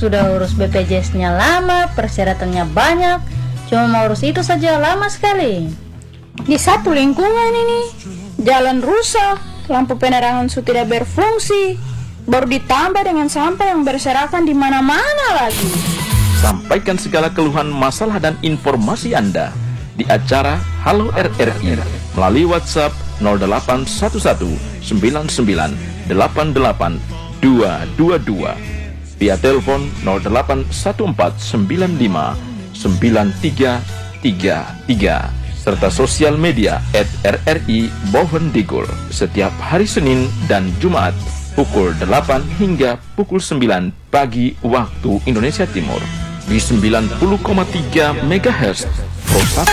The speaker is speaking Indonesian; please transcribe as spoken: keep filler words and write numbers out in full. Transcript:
Sudah urus B P J S-nya lama, persyaratannya banyak, cuma mau urus itu saja lama sekali. Di satu lingkungan ini, jalan rusak, lampu penerangan sudah tidak berfungsi, baru ditambah dengan sampah yang berserakan di mana-mana lagi. Sampaikan segala keluhan, masalah, dan informasi Anda di acara Halo R R I melalui WhatsApp nol delapan satu satu sembilan sembilan delapan delapan dua dua dua, via telepon nol delapan satu empat sembilan lima sembilan tiga tiga tiga, serta sosial media at R R I Bovendigul setiap hari Senin dan Jumat pukul delapan hingga pukul sembilan pagi waktu Indonesia Timur di sembilan puluh koma tiga megahertz.